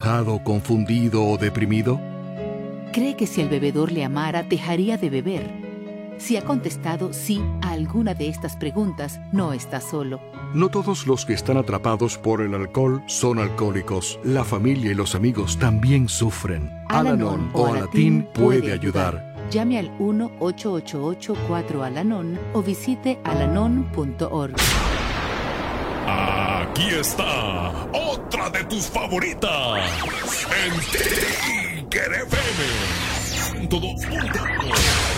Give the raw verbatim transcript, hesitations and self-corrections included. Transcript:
enojado, confundido o deprimido? ¿Cree que si el bebedor le amara, dejaría de beber? Si ha contestado sí a alguna de estas preguntas, no está solo. No todos los que están atrapados por el alcohol son alcohólicos. La familia y los amigos también sufren. Al-Anon o Alatín puede ayudar. Llame al uno ocho ocho ocho cuatro Al-Anon o visite alanon punto org. Aquí está otra de tus favoritas. En Tiger F M. Todo punto.